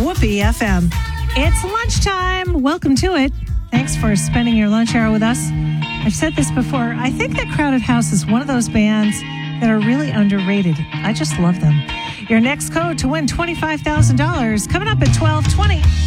Whoopee FM. It's lunchtime. Welcome to it. Thanks for spending your lunch hour with us. I've said this before. I think that Crowded House is one of those bands that are really underrated. I just love them. Your next code to win $25,000 coming up at 12:20.